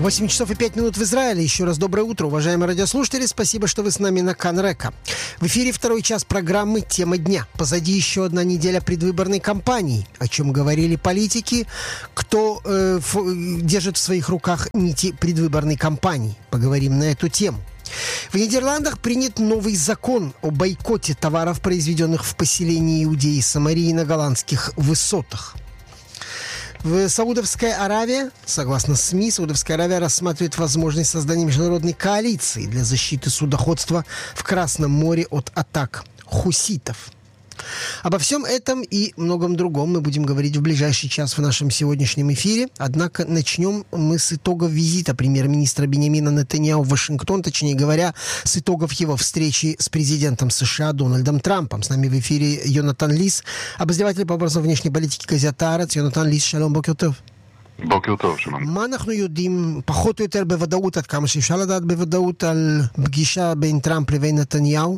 8 часов и 5 минут в Израиле. Еще раз доброе утро, уважаемые радиослушатели. Спасибо, что вы с нами на Канрека. В эфире второй час программы «Тема дня». Позади еще одна неделя предвыборной кампании. О чем говорили политики, кто держит в своих руках нити предвыборной кампании. Поговорим на эту тему. В Нидерландах принят новый закон о бойкоте товаров, произведенных в поселении Иудеи и Самарии на голландских высотах. В Саудовской Аравии, согласно СМИ, Саудовская Аравия рассматривает возможность создания международной коалиции для защиты судоходства в Красном море от атак хуситов. Обо всем этом и многом другом мы будем говорить в ближайший час в нашем сегодняшнем эфире. Однако начнем мы с итогов визита премьер-министра Биньямина Нетаньяху в Вашингтон, точнее говоря, с итогов его встречи с президентом США Дональдом Трампом. С нами в эфире Йонатан Лис, обозреватель по вопросам внешней политики газеты Haaretz. יונתן ליס, שלום, בוקר טוב. בוקר טוב, שלום. מה אנחנו יודעים פחות או יותר בוודאות, עד כמה שאפשר לדעת בוודאות, על פגישה בין טראמפ לבין נתניהו?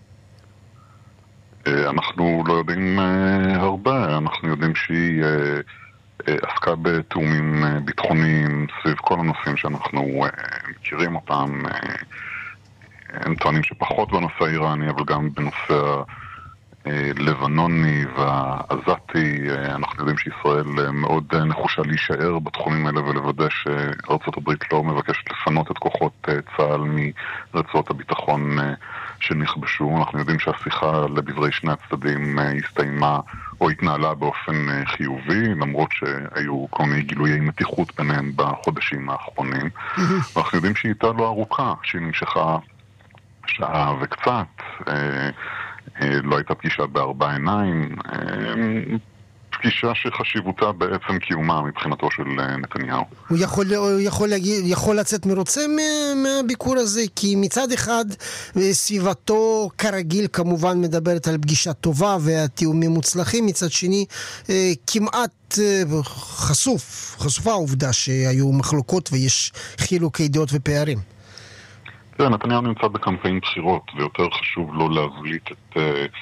אנחנו לא יודעים הרבה, אנחנו יודעים שהיא עסקה בתאומים ביטחוניים סביב כל הנושאים שאנחנו מכירים אותם. הם טוענים שפחות בנושא האיראני, אבל גם בנושא הלבנוני והעזתי. אנחנו יודעים שישראל מאוד נחושה להישאר בתחומים האלה ולוודא שארצות הברית לא מבקשת לפנות את כוחות צה"ל מרצועות הביטחון שנכבשו. אנחנו יודעים שהשיחה לדברי שני הצדדים הסתיימה או התנהלה באופן חיובי, למרות שהיו כל מיני גילויי מתיחות ביניהם בחודשים האחרונים. ואנחנו יודעים שהיא הייתה לא ארוכה, שהיא נמשכה שעה וקצת, לא הייתה פגישה בארבע עיניים, פגישה שחשיבותה בעצם קיומה מבחינתו של נתניהו. הוא יכול לצאת מרוצה מהביקור הזה, כי מצד אחד סביבתו כרגיל כמובן מדברת על פגישה טובה והתיאומים מוצלחים, מצד שני כמעט חשופה העובדה שהיו מחלוקות ויש חילוקי דעות ופערים. נתניהו נמצא בקמפיין בחירות, ויותר חשוב לו להבליט את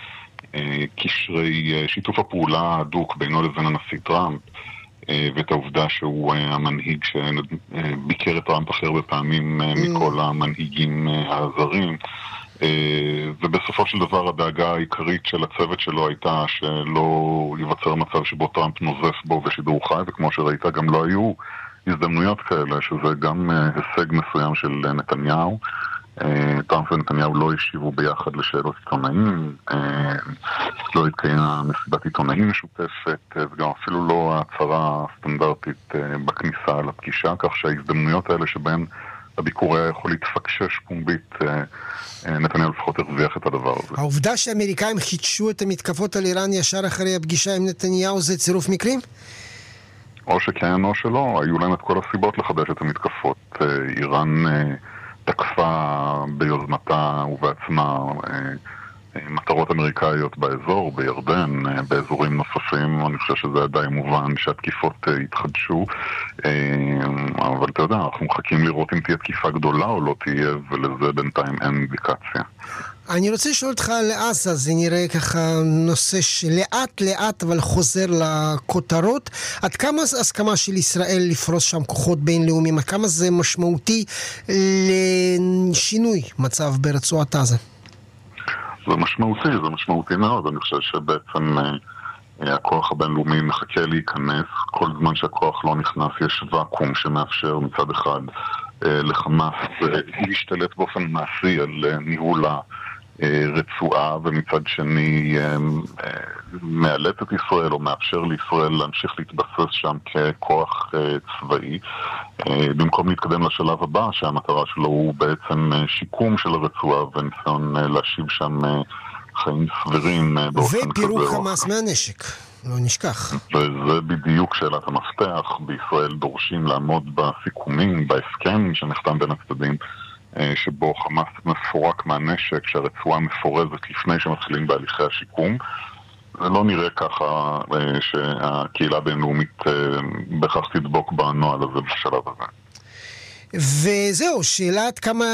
קשרי שיתוף הפעולה ההדוק בינו לבין הנשיא טראמפ, ואת העובדה שהוא המנהיג שביקר את טראמפ הכי הרבה פעמים מכל המנהיגים הזרים. ובסופו של דבר הדאגה העיקרית של הצוות שלו הייתה שלא ייווצר מצב שבו טראמפ נוזף בו בשידור חי, וכמו שראית גם לא היו הזדמנויות כאלה, שזה גם הישג מסוים של נתניהו. טראמפ ונתניהו לא השיבו ביחד לשאלות עיתונאים, לא התקיימה מסיבת עיתונאים משותפת, וגם אפילו לא ההצהרה הסטנדרטית בכניסה לפגישה, כך שההזדמנויות האלה שבהן הביקור היה יכול להתפקשש פומבית, נתניהו לפחות הרוויח את הדבר הזה. העובדה שהאמריקאים חידשו את המתקפות על איראן ישר אחרי הפגישה עם נתניהו זה צירוף מקרים? או שכן או שלא, היו להם את כל הסיבות לחדש את המתקפות. איראן תקפה ביוזמתה ובעצמה מטרות אמריקאיות באזור, בירדן, באזורים נוספים. אני חושב שזה די מובן שהתקיפות התחדשו, אבל אתה יודע, אנחנו מחכים לראות אם תהיה תקיפה גדולה או לא תהיה, ולזה בינתיים אין אינדיקציה. אני רוצה לשאול אותך על עזה, זה נראה ככה נושא שלאט לאט אבל חוזר לכותרות. עד כמה הסכמה של ישראל לפרוס שם כוחות בינלאומיים, עד כמה זה משמעותי לשינוי מצב ברצועת עזה? זה משמעותי מאוד. אני חושב שבעצם הכוח הבינלאומי מחכה להיכנס. כל זמן שהכוח לא נכנס יש ואקום שמאפשר מצד אחד לחמאס להשתלט באופן מעשי על ניהול רצועה, ומצד שני מאלץ את ישראל או מאפשר לישראל להמשיך להתבסס שם ככוח צבאי, במקום להתקדם לשלב הבא שהמטרה שלו הוא בעצם שיקום של הרצועה וניסיון להשיב שם חיים סבירים באופן כזה. ופירוק חמאס מהנשק, לא נשכח. וזה בדיוק שאלת המפתח. בישראל דורשים לעמוד בסיכומים, בהסכם שנחתם בין הצדדים, שבו חמאס מפורק מהנשק, שהרצועה מפורזת לפני שמתחילים בהליכי השיקום. זה לא נראה ככה שהקהילה הבינלאומית בכך תדבוק בנועל הזה בשלב הזה. וזהו, שאלה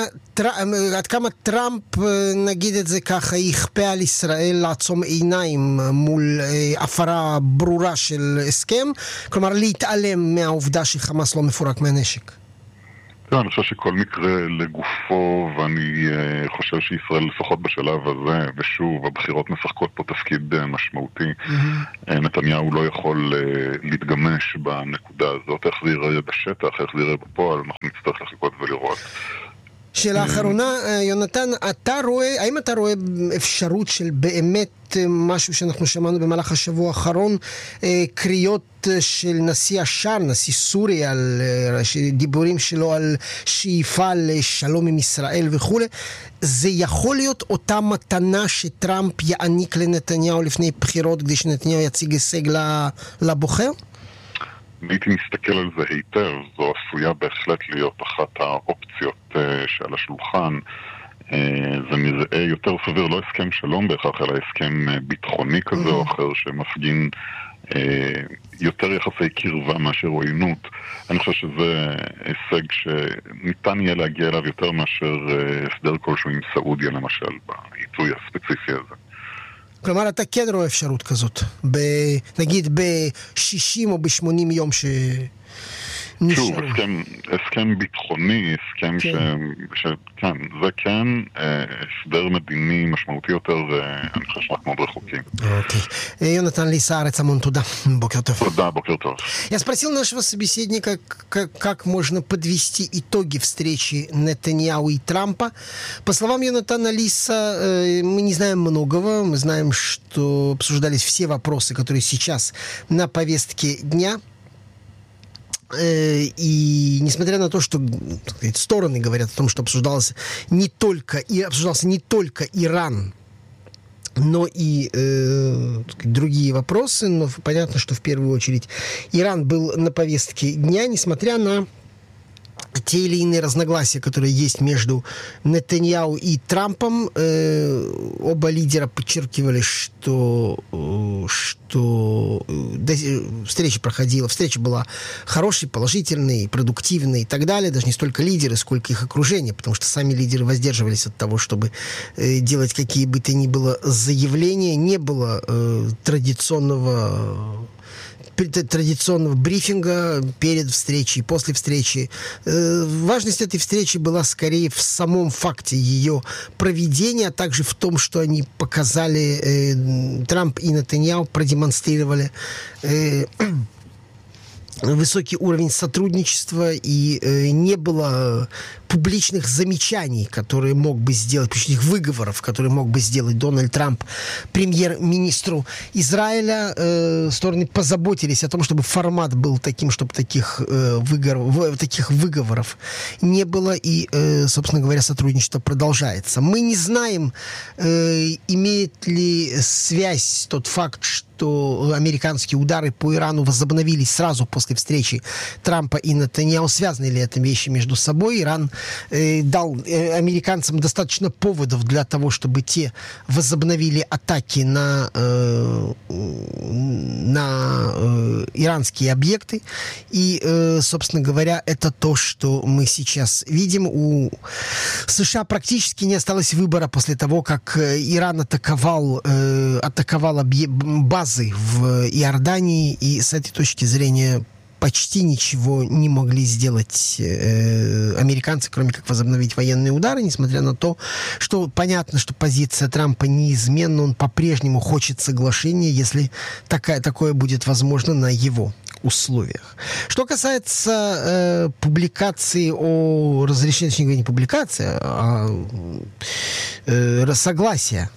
עד כמה טראמפ, נגיד את זה ככה, יכפה על ישראל לעצום עיניים מול הפרה ברורה של הסכם, כלומר להתעלם מהעובדה שחמאס לא מפורק מהנשק. אני חושב שכל מקרה לגופו, ואני חושב שישראל לפחות בשלב הזה, ושוב, הבחירות משחקות פה תפקיד משמעותי. נתניהו לא יכול להתגמש בנקודה הזאת, איך זה יראה בשטח, איך זה יראה בפועל, אנחנו נצטרך לחכות ולראות. שאלה אחרונה, יונתן, האם אתה רואה אפשרות של באמת משהו שאנחנו שמענו במהלך השבוע האחרון, קריאות של נשיא השאר, נשיא סוריה, דיבורים שלו על שאיפה לשלום עם ישראל וכו', זה יכול להיות אותה מתנה שטראמפ יעניק לנתניהו לפני בחירות כדי שנתניהו יציג הישג לבוחר? הייתי מסתכל על זה היטב, זו עשויה בהחלט להיות אחת האופציות שעל השולחן. זה נראה יותר סביר, לא הסכם שלום בהכרח, אלא הסכם ביטחוני כזה או אחר שמפגין יותר יחסי קרבה מאשר עוינות. אני חושב שזה הישג שניתן יהיה להגיע אליו יותר מאשר הסדר כלשהו עם סעודיה למשל, בעיתוי הספציפי הזה. כלומר, אתה כן רואה אפשרות כזאת, נגיד ב-60 או ב-80 יום שוב, הסכם ביטחוני, הסכם כן, זה כן, הסדר מדיני משמעותי יותר, אני חושב שאנחנו מאוד רחוקים. Окей. Йонатан Лиса, Амон, туда. Бокер тов. Да, бокер тов. Я спросил нашего собеседника, как можно подвести итоги встречи Нетаньяху и Трампа. По словам Йонатана Лиса, мы не знаем многого. Мы знаем, что обсуждались все вопросы, которые сейчас на повестке дня. И несмотря на то, что стороны говорят о том, что обсуждался не только Иран, но и другие вопросы, но понятно, что в первую очередь Иран был на повестке дня, несмотря на те или иные разногласия, которые есть между Нетаньяху и Трампом. Оба лидера подчеркивали, что встреча была хорошей, положительной, продуктивной и так далее. Даже не столько лидеры, сколько их окружение, потому что сами лидеры воздерживались от того, чтобы делать какие бы то ни было заявления. Не было традиционного брифинга перед встречей, после встречи. Важность этой встречи была скорее в самом факте ее проведения, а также в том, что они показали, Трамп и Нетаньяху продемонстрировали высокий уровень сотрудничества, и не было публичных замечаний, которые мог бы сделать, публичных выговоров, которые мог бы сделать Дональд Трамп премьер-министру Израиля. Стороны позаботились о том, чтобы формат был таким, чтобы таких выговоров не было, и, собственно говоря, сотрудничество продолжается. Мы не знаем, имеет ли связь тот факт, что американские удары по Ирану возобновились сразу после встречи Трампа и Нетаньяху. Связаны ли это вещи между собой? Иран дал американцам достаточно поводов для того, чтобы те возобновили атаки на иранские объекты. И, собственно говоря, это то, что мы сейчас видим. У США практически не осталось выбора после того, как Иран атаковал базы в Иордании, и с этой точки зрения почти ничего не могли сделать американцы, кроме как возобновить военные удары, несмотря на то, что понятно, что позиция Трампа неизменна, он по-прежнему хочет соглашения, если такое будет возможно на его условиях. Что касается публикации о разрешении, точнее не публикации, а согласия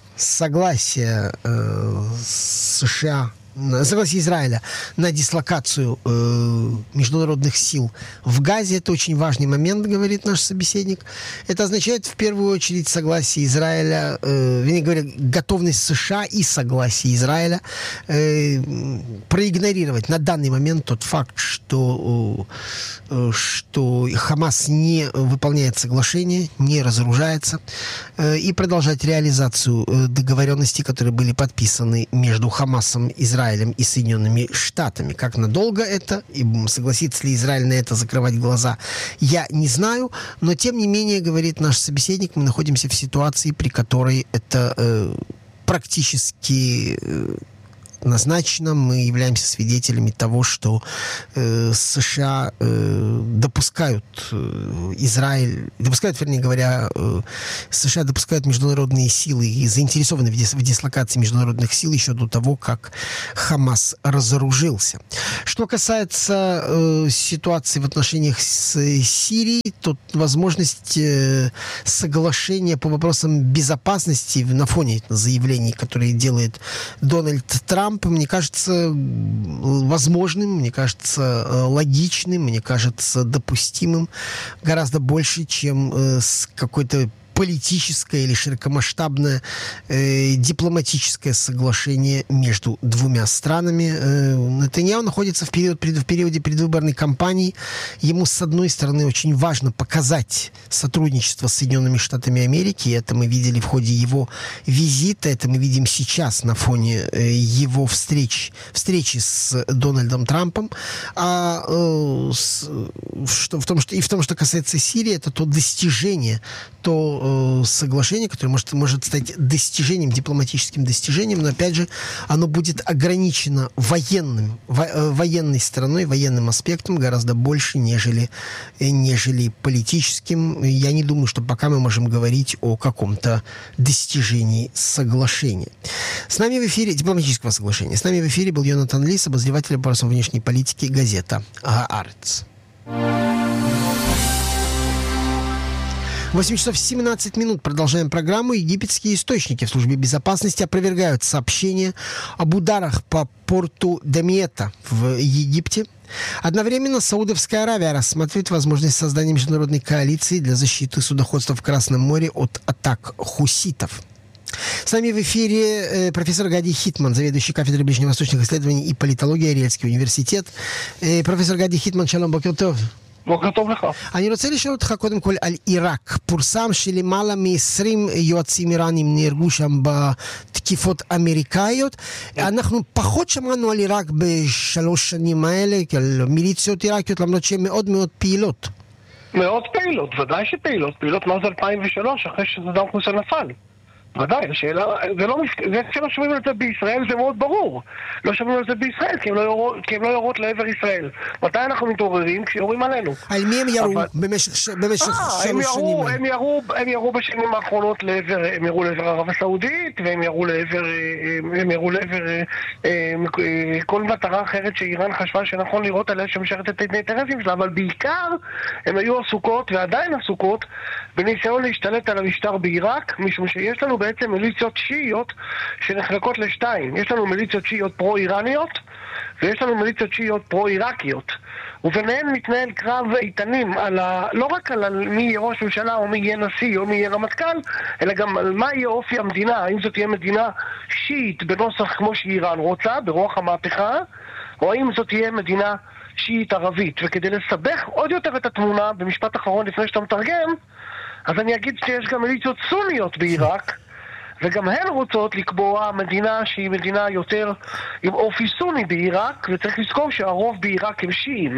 США, согласие Израиля на дислокацию международных сил в Газе. Это очень важный момент, говорит наш собеседник. Это означает в первую очередь согласие Израиля, вернее говоря, готовность США и согласие Израиля проигнорировать на данный момент тот факт, что Хамас не выполняет соглашение, не разоружается, и продолжать реализацию договоренностей, которые были подписаны между Хамасом, Израилем и Соединенными Штатами. Как надолго это, и согласится ли Израиль на это закрывать глаза, я не знаю, но тем не менее, говорит наш собеседник, мы находимся в ситуации, при которой это практически однозначно. Мы являемся свидетелями того, что США допускают США допускают международные силы и заинтересованы в дислокации международных сил еще до того, как Хамас разоружился. Что касается ситуации в отношениях с Сирией, то возможность соглашения по вопросам безопасности на фоне заявлений, которые делает Дональд Трамп, мне кажется возможным, мне кажется логичным, мне кажется допустимым гораздо больше, чем с какой-то политическое или широкомасштабное дипломатическое соглашение между двумя странами. Нетаньяху находится в периоде предвыборной кампании. Ему, с одной стороны, очень важно показать сотрудничество с Соединенными Штатами Америки. Это мы видели в ходе его визита, это мы видим сейчас на фоне его встречи с Дональдом Трампом. В том, что касается Сирии, это то достижение, то соглашение, которое может стать дипломатическим достижением, но, опять же, оно будет ограничено военной стороной, военным аспектом гораздо больше, нежели политическим. Я не думаю, что пока мы можем говорить о каком-то достижении соглашения. С нами в эфире, дипломатического соглашения, с нами в эфире был Йонатан Лис, обозреватель по вопросам внешней политики, газета «Хаарец». 8 часов 17 минут. Продолжаем программу. Египетские источники в службе безопасности опровергают сообщения об ударах по порту Дамиета в Египте. Одновременно Саудовская Аравия рассматривает возможность создания международной коалиции для защиты судоходства в Красном море от атак хуситов. С нами в эфире профессор Гади Хитман, заведующий кафедрой ближневосточных исследований и политологии, Ариэльский университет. Профессор Гади Хитман, שלום, בוקר טוב. בוקר טוב לך. אני רוצה לשאול אותך קודם כל על עיראק. פורסם שלמעלה מ-20 יועצים איראנים נהרגו שם בתקיפות אמריקאיות. אנחנו פחות שמענו על עיראק בשלוש שנים האלה, על מיליציות עיראקיות, למרות שהן מאוד מאוד פעילות. מאוד פעילות, ודאי שפעילות. פעילות מאז 2003, אחרי שסדאם חוסיין נפל. ודאי, השאלה, זה שלא שומעים על זה בישראל זה מאוד ברור. לא שומעים על זה בישראל כי הם לא יורות לעבר ישראל. מתי אנחנו מתעוררים? כשיורים עלינו. על מי הם ירו במשך 3 שנים? הם ירו בשנים האחרונות הם ירו לעבר ערב הסעודית, והם ירו לעבר כל מטרה אחרת שאיראן חשבה שנכון לראות עליה שמשרת את האינטרסים שלה, אבל בעיקר הם היו עסוקות ועדיין עסוקות בניסיון להשתלט על המשטר בעיראק, משום שיש לנו בעצם מיליציות שיעיות שנחלקות לשתיים. יש לנו מיליציות שיעיות פרו-איראניות ויש לנו מיליציות שיעיות פרו-עיראקיות. וביניהן מתנהל קרב איתנים לא רק על מי יהיה ראש ממשלה או מי יהיה נשיא או מי יהיה רמטכ"ל, אלא גם על מה יהיה אופי המדינה. האם זאת תהיה מדינה שיעית בנוסח כמו שאיראן רוצה, ברוח המהפכה, או האם זאת תהיה מדינה שיעית ערבית. וכדי לסבך עוד יותר את התמונה, במשפט אחרון לפני שאתה מתרגם, אז אני אגיד שיש גם מיליציות סוניות בעיראק, וגם הן רוצות לקבוע מדינה שהיא מדינה יותר עם אופי סוני בעיראק, וצריך לזכור שהרוב בעיראק הם שיעים.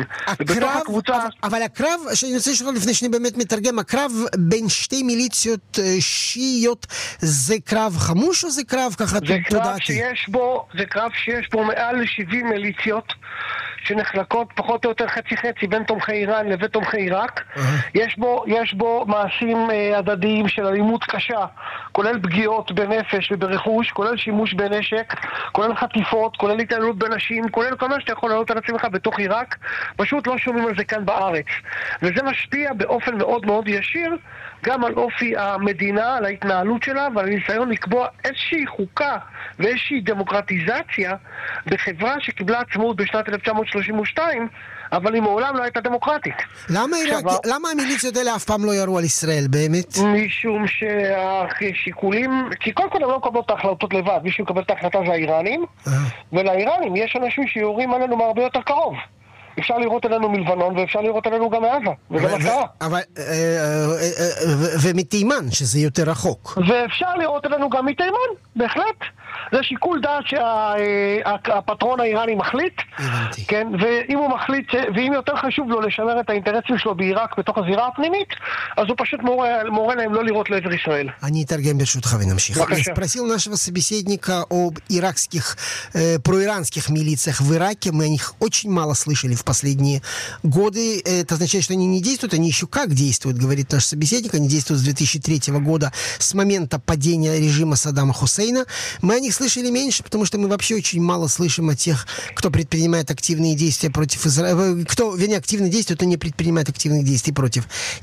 אבל הקרב, שאני רוצה לשאול לפני שאני באמת מתרגם, הקרב בין שתי מיליציות שיעיות זה קרב חמוש או זה קרב ככה תודעתי? זה קרב שיש בו מעל 70 מיליציות שנחלקות פחות או יותר חצי-חצי בין תומכי איראן לבין תומכי עיראק. יש בו מעשים הדדיים של אלימות קשה, כולל פגיעות בנפש וברכוש, כולל שימוש בנשק, כולל חטיפות, כולל התעללות בנשים, כולל כל מה שאתה יכול לעלות על עצמך בתוך עיראק. פשוט לא שומעים על זה כאן בארץ. וזה משפיע באופן מאוד מאוד ישיר גם על אופי המדינה, על ההתנהלות שלה ועל הניסיון לקבוע איזושהי חוקה ואיזושהי דמוקרטיזציה בחברה שקיבלה עצמאות בשנת 1932, אבל היא מעולם לא הייתה דמוקרטית. למה המיליציות האלה אף פעם לא ירו על ישראל באמת? משום שהשיקולים, כי קודם כל הם לא מקבלות את ההחלטות לבד, מישהו מקבל את ההחלטה זה האיראנים, ולאיראנים יש אנשים שיורים עלינו מהרבה יותר קרוב. אפשר לראות עלינו מלבנון ואפשר לראות עלינו גם מעזה, וגם הצעה. ומתימן, שזה יותר רחוק. ואפשר לראות עלינו גם מתימן, בהחלט. זה שיקול דעת שהפטרון האיראני מחליט. הבנתי. כן, ואם הוא מחליט, ואם יותר חשוב לו לשמר את האינטרסים שלו בעיראק בתוך הזירה הפנימית, אז הוא פשוט מורה להם לא לראות לעבר ישראל. אני אתרגם ברשותך ונמשיך. Я спросил нашего собеседника об иракских, проиранских милициях в Ираке. Мы о них очень мало слышали в последние годы. Это означает, что они не действуют, они еще как действуют, говорит наш собеседник. Они действуют с 2003 года, с момента падения режима Саддама Хусейна. Мы о них слышали меньше, потому что мы вообще очень мало слышим о тех, кто предпринимает активные действия против Израиля, кто, вернее, активно действует, но не предпринимает активных действий против